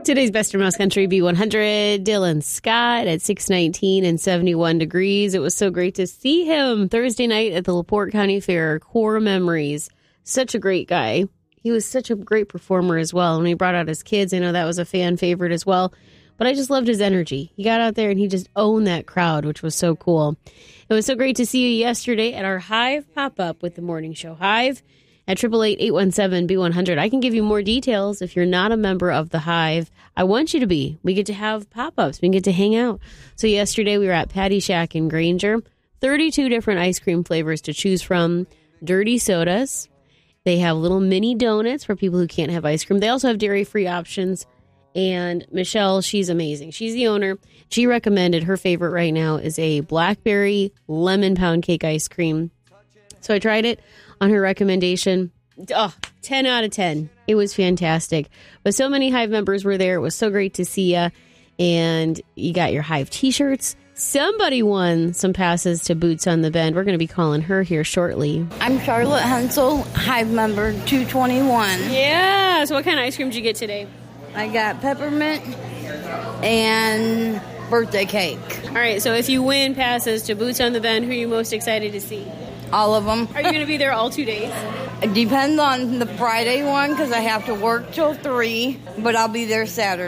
Today's Best in Mouse Country B100, Dylan Scott at 619 and 71 degrees. It was so great to see him Thursday night at the LaPorte County Fair. Core memories. Such a great guy. He was such a great performer as well. When he brought out his kids, I know that was a fan favorite as well. But I just loved his energy. He got out there and he just owned that crowd, which was so cool. It was so great to see you yesterday at our Hive pop-up with the Morning Show Hive at 888-817-B100. I can give you more details if you're not a member of the Hive. I want you to be. We get to have pop-ups. We get to hang out. So yesterday we were at Patty Shack in Granger. 32 different ice cream flavors to choose from. Dirty sodas. They have little mini donuts for people who can't have ice cream. They also have dairy-free options. And Michelle, she's amazing. She's the owner. She recommended her favorite right now is a blackberry lemon pound cake ice cream. So I tried it on her recommendation. 10 out of 10. It was fantastic. But so many Hive members were there. It was so great to see you. And you got your Hive t-shirts. Somebody won some passes to Boots on the Bend. We're going to be calling her here shortly. I'm Charlotte Hensel, Hive member 221. Yeah. So what kind of ice cream did you get today? I got peppermint and birthday cake. All right. So if you win passes to Boots on the Bend, who are you most excited to see? All of them. Are you going to be there all 2 days? It depends on the Friday one because I have to work till 3, but I'll be there Saturday.